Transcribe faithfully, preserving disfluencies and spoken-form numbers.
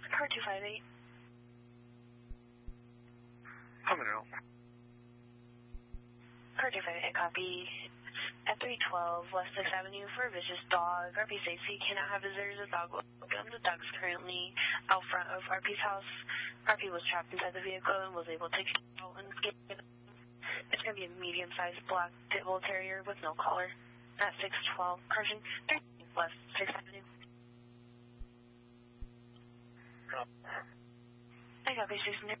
Car two five eight. Coming out. Car two five eight, copy. At three twelve West sixth Avenue for a vicious dog. R P safety cannot have visitors. The dog will open. The dog is currently out front of R P's house. R P was trapped inside the vehicle and was able to get out and escape. It's going to be a medium-sized black pit bull terrier with no collar. At six twelve Pershing, three West sixth Avenue. I copy, Susan.